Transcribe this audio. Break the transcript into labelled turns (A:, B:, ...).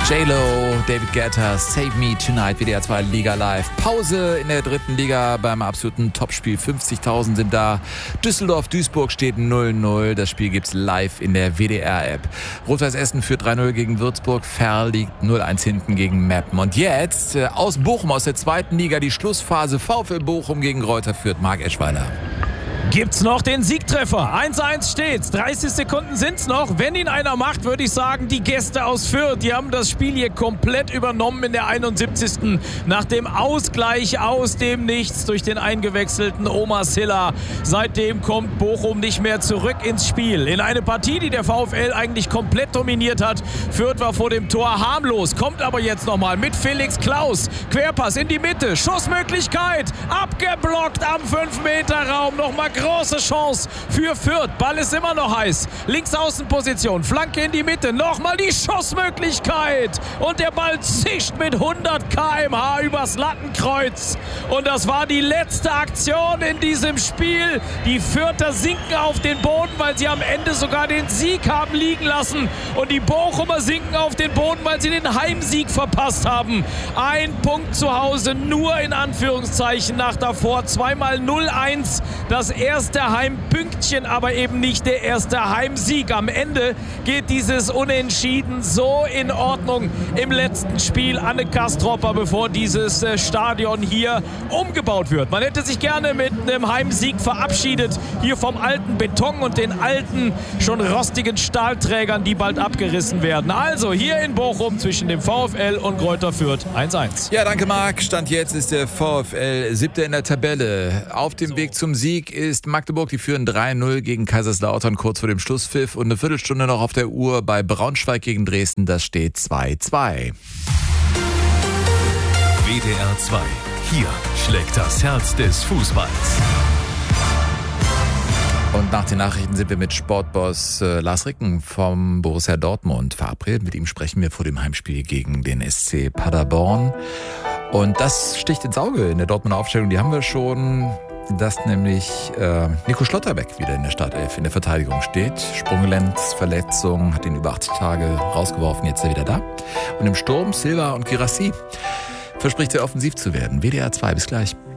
A: J-Lo, David Guetta, Save Me Tonight, WDR 2 Liga Live. Pause in der dritten Liga beim absoluten Topspiel. 50.000 sind da. Düsseldorf-Duisburg steht 0-0. Das Spiel gibt's live in der WDR-App. Rot-Weiß Essen führt 3-0 gegen Würzburg. Ferl liegt 0-1 hinten gegen Meppen. Und jetzt aus Bochum, aus der zweiten Liga, die Schlussphase. VfL Bochum gegen Greuther Fürth. Marc Eschweiler.
B: Gibt's noch den Siegtreffer? 1-1 steht's. 30 Sekunden sind's noch. Wenn ihn einer macht, würde ich sagen, die Gäste aus Fürth. Die haben das Spiel hier komplett übernommen in der 71. Nach dem Ausgleich aus dem Nichts durch den eingewechselten Omar Silla. Seitdem kommt Bochum nicht mehr zurück ins Spiel. In eine Partie, die der VfL eigentlich komplett dominiert hat. Fürth war vor dem Tor harmlos. Kommt aber jetzt nochmal mit Felix Klaus. Querpass in die Mitte. Schussmöglichkeit. Abgeblockt am 5-Meter-Raum. Nochmal große Chance für Fürth. Ball ist immer noch heiß. Linksaußenposition. Flanke in die Mitte. Nochmal die Schussmöglichkeit. Und der Ball zischt mit 100 km/h übers Lattenkreuz. Und das war die letzte Aktion in diesem Spiel. Die Fürther sinken auf den Boden, weil sie am Ende sogar den Sieg haben liegen lassen. Und die Bochumer sinken auf den Boden, weil sie den Heimsieg verpasst haben. Ein Punkt zu Hause, nur in Anführungszeichen nach davor. Zweimal 0-1. Das erste Heimpünktchen, aber eben nicht der erste Heimsieg. Am Ende geht dieses Unentschieden so in Ordnung im letzten Spiel. Anne Kastropper, bevor dieses Stadion hier umgebaut wird. Man hätte sich gerne mit einem Heimsieg verabschiedet. Hier vom alten Beton und den alten, schon rostigen Stahlträgern, die bald abgerissen werden. Also hier in Bochum zwischen dem VfL und Greuther Fürth 1-1.
A: Ja, danke Marc. Stand jetzt ist der VfL 7. in der Tabelle. Auf dem Weg zum Sieg ist Magdeburg. Die führen 3-0 gegen Kaiserslautern kurz vor dem Schlusspfiff. Und eine Viertelstunde noch auf der Uhr bei Braunschweig gegen Dresden. Das steht 2-2.
C: WDR 2. Hier schlägt das Herz des Fußballs.
A: Und nach den Nachrichten sind wir mit Sportboss Lars Ricken vom Borussia Dortmund verabredet. Mit ihm sprechen wir vor dem Heimspiel gegen den SC Paderborn. Und das sticht ins Auge in der Dortmunder Aufstellung. Die haben wir schon, dass nämlich Nico Schlotterbeck wieder in der Startelf in der Verteidigung steht. Sprunggelenksverletzung, hat ihn über 80 Tage rausgeworfen, jetzt ist er wieder da. Und im Sturm Silva und Guirassy verspricht sehr offensiv zu werden. WDR 2, bis gleich.